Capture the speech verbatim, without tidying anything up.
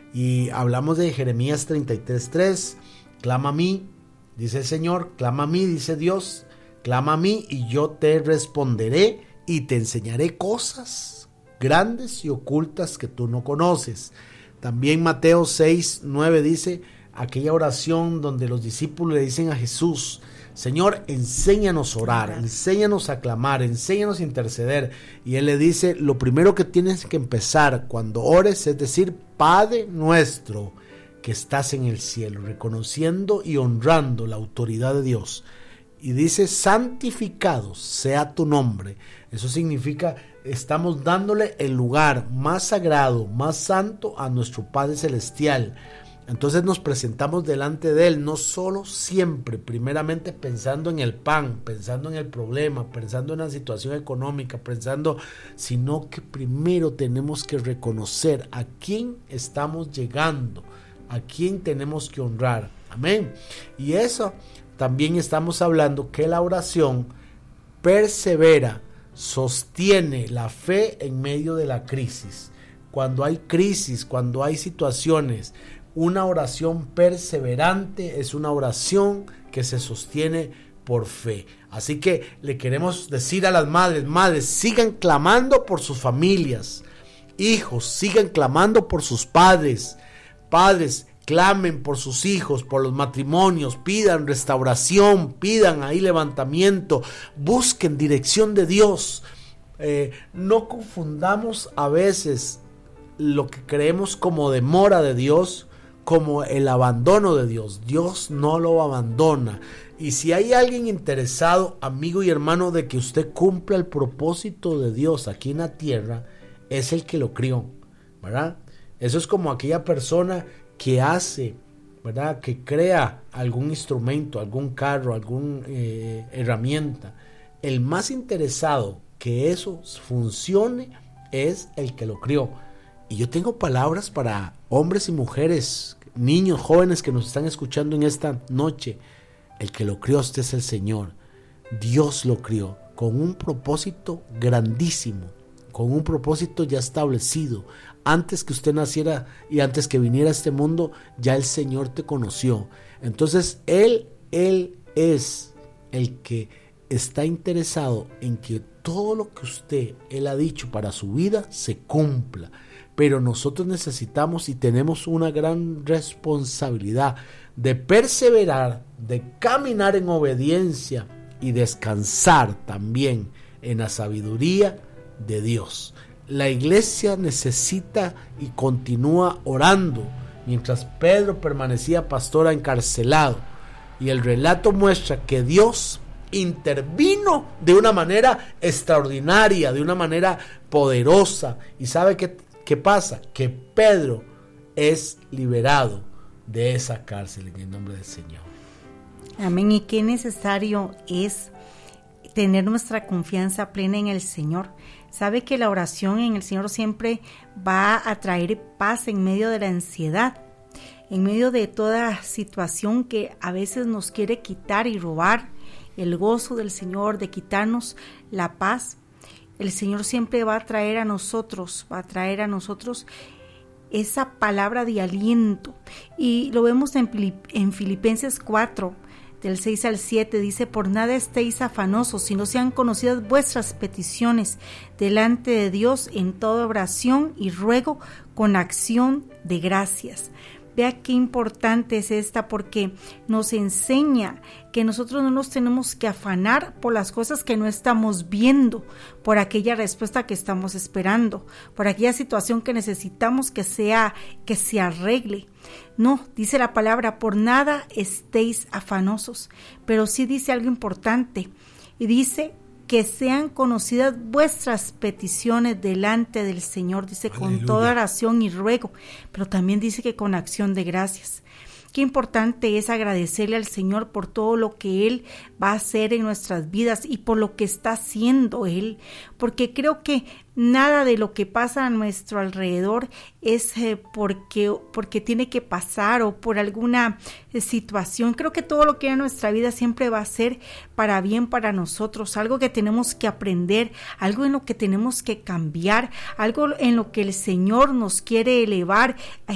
Y hablamos de Jeremías treinta y tres tres, clama a mí, dice el Señor, clama a mí, dice Dios, clama a mí y yo te responderé y te enseñaré cosas grandes y ocultas que tú no conoces. También Mateo seis nueve dice, aquella oración donde los discípulos le dicen a Jesús, Señor, enséñanos a orar, enséñanos a clamar, enséñanos a interceder. Y Él le dice, lo primero que tienes que empezar cuando ores es decir, Padre nuestro que estás en el cielo, reconociendo y honrando la autoridad de Dios. Y dice, santificado sea tu nombre. Eso significa, estamos dándole el lugar más sagrado, más santo a nuestro Padre Celestial. Entonces nos presentamos delante de Él, no solo siempre, primeramente pensando en el pan, pensando en el problema, pensando en la situación económica, pensando, sino que primero tenemos que reconocer a quién estamos llegando, a quién tenemos que honrar. Amén. Y eso también estamos hablando que la oración persevera, sostiene la fe en medio de la crisis. Cuando hay crisis, cuando hay situaciones, una oración perseverante es una oración que se sostiene por fe. Así que le queremos decir a las madres, madres, sigan clamando por sus familias. Hijos, sigan clamando por sus padres. Padres, clamen por sus hijos, por los matrimonios, pidan restauración, pidan ahí levantamiento, busquen dirección de Dios. Eh, no confundamos a veces lo que creemos como demora de Dios como el abandono de Dios. Dios no lo abandona. Y si hay alguien interesado, amigo y hermano, de que usted cumpla el propósito de Dios aquí en la tierra, es el que lo crió, ¿verdad? Eso es como aquella persona que hace, ¿verdad? Que crea algún instrumento, algún carro, alguna eh, herramienta. El más interesado que eso funcione es el que lo crió. Y yo tengo palabras para hombres y mujeres, niños, jóvenes que nos están escuchando en esta noche. El que lo crió usted es el Señor. Dios lo crió con un propósito grandísimo, con un propósito ya establecido. Antes que usted naciera y antes que viniera a este mundo, ya el Señor te conoció. Entonces Él, Él es el que está interesado en que todo lo que usted, Él ha dicho para su vida, se cumpla. Pero nosotros necesitamos y tenemos una gran responsabilidad de perseverar, de caminar en obediencia y descansar también en la sabiduría de Dios. La iglesia necesita y continúa orando mientras Pedro permanecía pastor encarcelado. Y el relato muestra que Dios intervino de una manera extraordinaria, de una manera poderosa. ¿Y sabe qué, qué pasa? Que Pedro es liberado de esa cárcel en el nombre del Señor. Amén. Y qué necesario es tener nuestra confianza plena en el Señor. Sabe que la oración en el Señor siempre va a traer paz en medio de la ansiedad, en medio de toda situación que a veces nos quiere quitar y robar el gozo del Señor, de quitarnos la paz. El Señor siempre va a traer a nosotros, va a traer a nosotros esa palabra de aliento. Y lo vemos en, Filip- en Filipenses cuatro, del seis al siete, dice: por nada estéis afanosos, sino sean conocidas vuestras peticiones delante de Dios en toda oración y ruego con acción de gracias. Vea qué importante es esta, porque nos enseña que nosotros no nos tenemos que afanar por las cosas que no estamos viendo, por aquella respuesta que estamos esperando, por aquella situación que necesitamos que sea, que se arregle. No, dice la palabra, por nada estéis afanosos, pero sí dice algo importante, y dice que sean conocidas vuestras peticiones delante del Señor, dice Aleluya. Con toda oración y ruego, pero también dice que con acción de gracias. Qué importante es agradecerle al Señor por todo lo que Él va a hacer en nuestras vidas y por lo que está haciendo Él, porque creo que nada de lo que pasa a nuestro alrededor es eh, porque, porque tiene que pasar o por alguna eh, situación. Creo que todo lo que hay en nuestra vida siempre va a ser para bien para nosotros, algo que tenemos que aprender, algo en lo que tenemos que cambiar, algo en lo que el Señor nos quiere elevar.